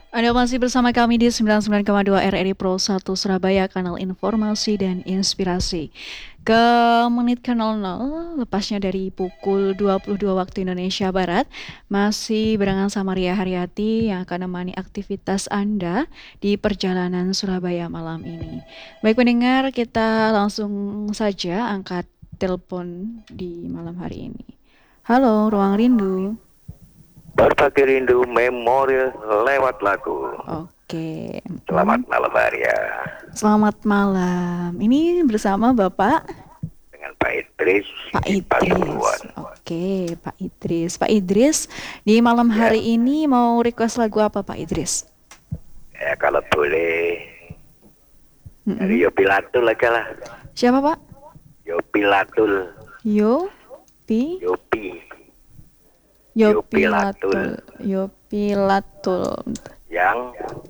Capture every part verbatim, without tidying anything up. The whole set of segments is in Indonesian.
Anda masih bersama kami di sembilan puluh sembilan koma dua R R I Pro satu Surabaya, kanal informasi dan inspirasi. Ke menit ke nol nol, lepasnya dari pukul dua puluh dua waktu Indonesia Barat, masih barengan sama Ria Haryati yang akan menemani aktivitas Anda di perjalanan Surabaya malam ini. Baik pendengar, kita langsung saja angkat telepon di malam hari ini. Halo, Ruang Rindu. Berbagi rindu memori lewat lagu. Oke. Selamat Hmm. malam Maria. Selamat malam. Ini bersama Bapak Dengan Pak Idris Pak di Idris. Pasuruan. Oke, Pak Idris. Pak Idris, di malam Ya, hari ini mau request lagu apa Pak Idris? ya kalau boleh dari Mm-mm. Yopi Latul aja lah. Siapa Pak? Yopi Latul. Yo, Pi, Yopi. Yopi Yopi Latul. Latul. Yopi Latul. Yang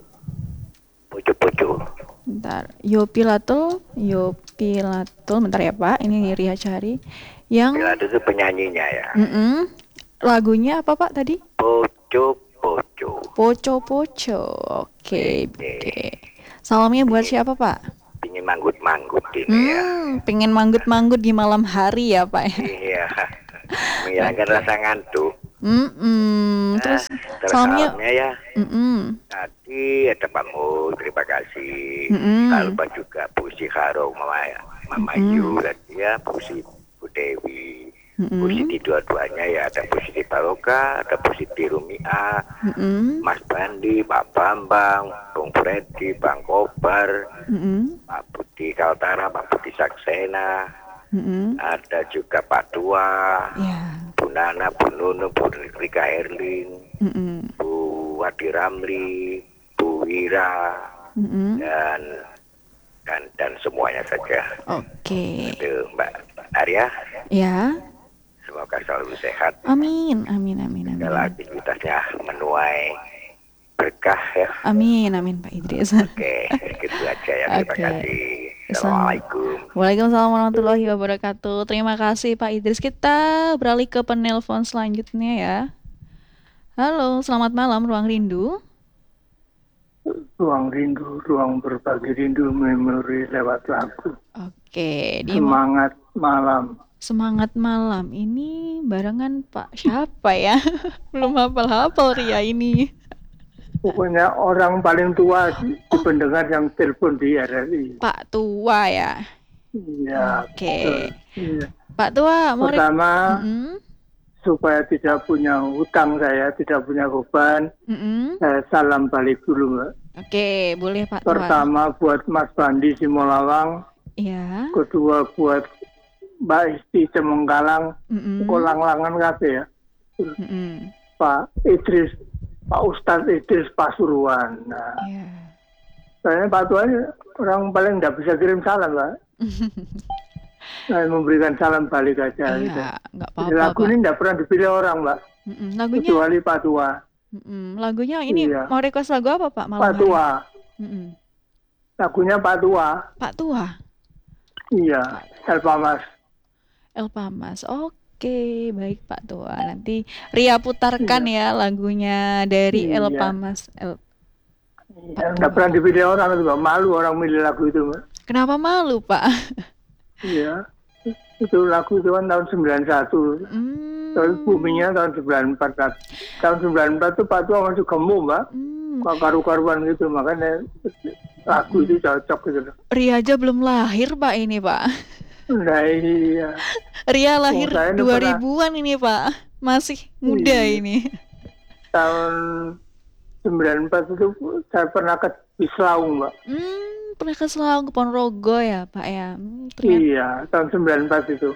pucu-pucu. Bentar. Yopi Latul, Yopi Latul. Bentar ya Pak, ini Ria cari. Yang Yopi Latul itu penyanyinya ya. Mm-mm. Lagunya apa Pak tadi? Pucu-pucu. Poco-poco. Oke, Oke. oke. Salamnya buat siapa Pak? Pingin manggut-manggut ini ya. Hmm, pengen manggut-manggut di malam hari ya Pak ya. Iya. Menghilangkan rasa ngantuk. Hmm, Nah, terus terus salamnya. salamnya ya. Hmm, Tadi ada Pak Mu, terima kasih. Mm-mm. Kalpa juga Bu Si Haro, Mama, Mama Mm-mm. Yu, dan ya Bu Si Bu Dewi. Mm-mm. Bu Siti dua-duanya ya, ada Bu Siti Baroka, ada Bu Siti Rumia, Mm-mm. Mas Bandi, Pak Bambang, Bung Freddy, Bang Kobar, Mm-mm. Pak Budi Kaltara, Pak Budi Saksena, Mm-mm. ada juga Pak Tua, Ya. Bu Nana, Bu Nunu, Bu Rika Erlin, Mm-mm. Bu Wadi Ramli, Bu Wira, Mm-mm. dan dan dan semuanya saja. Oke. Itu Mbak Arya, Ya. semoga selalu sehat. Amin, amin, amin, amin. Segala aktivitasnya menuai berkah ya. Amin, amin Pak Idris. Oke, gitu aja ya. Terima Oke. kasih. Assalamualaikum. Waalaikumsalam warahmatullahi wabarakatuh. Terima kasih Pak Idris. Kita beralih ke penelpon selanjutnya ya. Halo, selamat malam Ruang Rindu. Ruang rindu, ruang berbagi rindu, memori lewat lagu. Oke, di ma- Semangat malam. semangat malam ini barengan Pak siapa ya? Belum hafal-hafal Ria ini. Pokoknya orang paling tua di, di pendengar yang telepon di R R I. Pak Tua ya. Iya. Oke. betul. Iya. Pak Tua mau re- Pertama, Mm-mm. supaya tidak punya hutang saya, tidak punya beban, Mm-mm. saya salam balik dulu, Mbak. Oke, boleh Pak Tua. Pertama buat Mas Bandi Simolawang, Iya. kedua buat Mbak Isti Cemenggalang, Mm-mm. Kolanglangan kafe ya. Mm-mm. Pak Idris, Pak Ustadz Idris Pasuruan. Nah, Iya. saya Pak Tuan orang paling tidak bisa kirim salam, Pak. Saya memberikan salam balik aja. Gitu. Iya, nggak Jadi apa-apa lagu Pak. ini tidak pernah dipilih orang, Mbak. Mm-mm. Lagunya, Kecuali Pak Tua. mm-mm. Lagunya ini Iya. mau request lagu apa Pak malam Pak hari? Tua. Mm-mm. Lagunya Pak Tua. Pak Tua, Iya. Elpa Mas. Elpa Mas. Oke, baik Pak Tua. Nanti Ria putarkan ya lagunya dari Iya. Elpa Mas. El- Iya, tidak pernah dipilih orang itu, Mbak. Malu orang milih lagu itu, Mbak. Kenapa malu Pak? Iya. Itu lagu itu kan tahun sembilan puluh satu. Hmm. Terus buminya tahun sembilan puluh empat. Kan. Tahun sembilan puluh empat itu Pak Tua masih gemuk, Mbak. Hmm. Kok karu-karuan gitu. Makanya lagu itu cocok gitu. Ria aja belum lahir Pak ini Pak. Nah iya. Ria lahir Oh, saya ini dua pernah- ribuan ini Pak. Masih muda Iya. ini. Tahun sembilan puluh empat itu saya pernah ke Bislaung, Mbak. Hmm, pernah ke Selang, ke Ponorogo ya Pak ya. Hmm, ternyata. Iya, tahun sembilan puluh empat itu.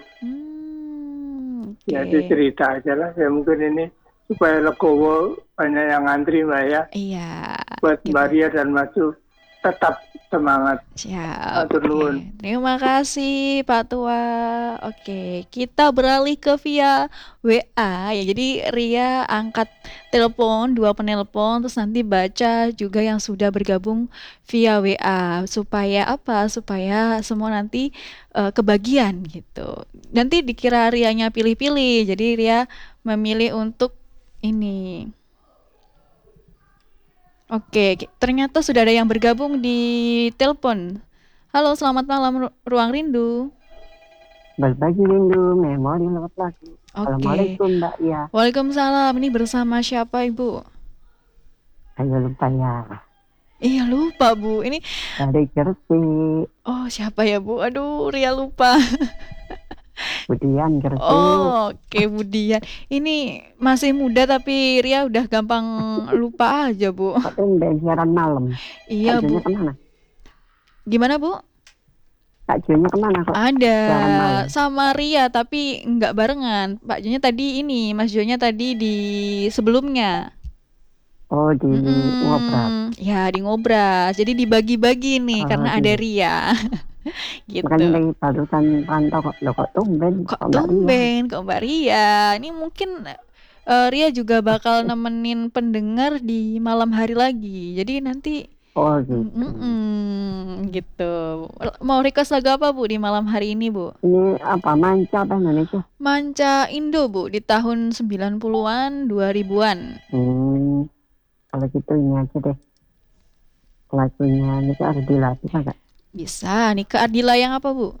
Hmm, oke. Jadi cerita aja lah. Ya mungkin ini supaya legowo banyak yang ngantri, Mbak ya. Iya. Buat gitu. Mbak Ria dan Maju tetap semangat. Siap. Matur Oke. nuwun. Terima kasih Pak Tua. Oke, kita beralih ke via W A ya. Jadi Ria angkat telepon, dua penelpon, terus nanti baca juga yang sudah bergabung via W A supaya apa? Supaya semua nanti eh, kebagian gitu. Nanti dikira Rianya pilih-pilih. Jadi Ria memilih untuk ini. Oke, ki- ternyata sudah ada yang bergabung di telepon. Halo, selamat malam Ru- Ruang Rindu. Berbagi rindu, memori lewat lagu. Oke. Assalamualaikum Mbak ya. Waalaikumsalam. Ini bersama siapa, Ibu? Ayo lupa ya. Iya, lupa, Bu. Ini Dari Gresik, oh, siapa ya, Bu? Aduh, Ria lupa. Budian Gresik. Oh, oke, Budian. Ini masih muda tapi Ria udah gampang lupa aja, Bu. Kok tumben siaran malam? Iya, Takjunya Bu. kemana? Gimana, Bu? Takjunya kemana kok? Ada Siaran malam. sama Ria tapi nggak barengan. Pak Jonya tadi ini, Mas Jonya tadi di sebelumnya. Oh di Ngobrat. Mm-mm. Ya, di Ngobras. Jadi dibagi-bagi nih Oh, karena ada gitu. Ria. Gitu. Makanya dari barusan pantau kok, loh kok tumben? Kok Kok Mbak Ria? tumben kok Mbak Ria? Ini mungkin eh, Ria juga bakal nemenin pendengar di malam hari lagi. Jadi nanti Oh gitu. mm-mm, gitu. Mau request lagu apa, Bu, di malam hari ini, Bu? Ini apa manca apa Indonesia? Manca Indo, Bu, di tahun sembilan puluhan, dua ribuan. Hmm, kalau gitu ini aja deh. Lagunya Nika Ardila bisa nggak? Bisa. Nih ke Ardila yang apa, Bu?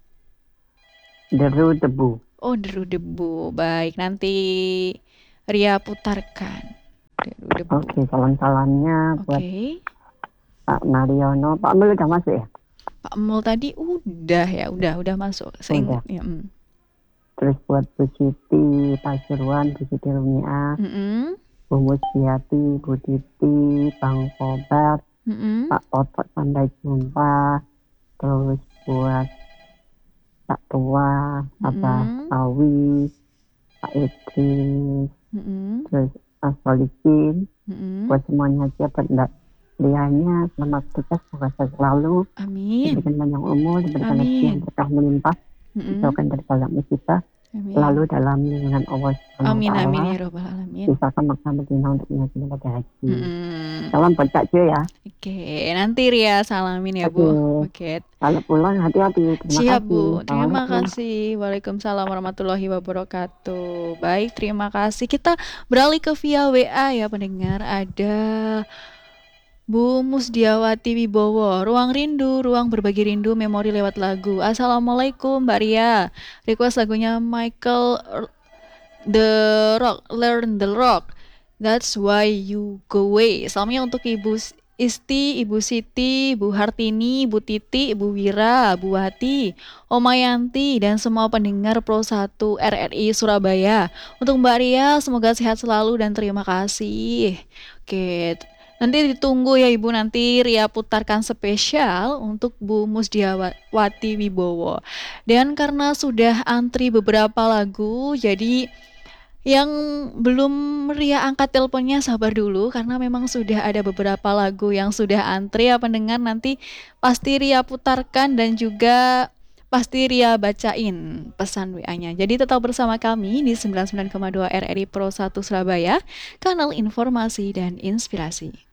Deru Debu. Oh, Deru Debu. Baik, nanti Ria putarkan. Deru Debu. Oke, salam-salamnya buat Oke. Pak Mariono. Pak Mel udah masuk ya? Pak Mul tadi udah ya, udah, udah masuk. Seingatnya. Mm. Terus buat Bu Siti Pasuruan, Bu Siti Rumia, Mm-mm. Bu Musbiati, Bu Titi, Bang Kobar, Mm-mm. Pak Otot sampai jumpa. Terus buat Pak Tua, Abah Mm-mm. Awi, Pak Idris, Mm-mm. terus Mas Solikin. Mm-mm. Buat semuanya aja, buat Mbak Lianya, selamat sukses, semoga sehat selalu, Amin. diberikan panjang umur, diberikan rezeki yang Amin. berkah melimpah, Mm-mm. dijauhkan dari segala musibah, Amin. selalu dalam lindungan Allah Subhanahu wa Amin, amin Ta'ala. ya Rabbal Alamin. Sisakan makna Medina untuk menyakini pada haji. Mm-mm. Salam buat Cak Jo ya. Oke, nanti Ria salamin ya, Bu. Oke. Oke. Kalau pulang hati-hati. Terima Siap, kasih. Bu. Terima Assalamualaikum. kasih. Waalaikumsalam warahmatullahi wabarakatuh. Baik, terima kasih. Kita beralih ke via W A ya, pendengar. Ada Bu Musdiawati Wibowo. Ruang Rindu, ruang berbagi rindu, memori lewat lagu. Assalamualaikum, Mbak Ria. Request lagunya Michael R- The Rock, Learn the Rock. That's why you go away. Salamnya untuk Ibu S- Isti, Ibu Siti, Bu Hartini, Bu Titi, Bu Wira, Bu Wati, Oma Yanti, dan semua pendengar Pro satu R R I Surabaya. Untuk Mbak Ria, semoga sehat selalu dan terima kasih. Oke, t- nanti ditunggu ya Ibu, nanti Ria putarkan spesial untuk Bu Musdiawati Wibowo. Dan karena sudah antri beberapa lagu, jadi yang belum Ria angkat teleponnya sabar dulu karena memang sudah ada beberapa lagu yang sudah antri ya pendengar, nanti pasti Ria putarkan dan juga pasti Ria bacain pesan W A-nya. Jadi tetap bersama kami di sembilan puluh sembilan koma dua R R I Pro satu Surabaya, kanal informasi dan inspirasi.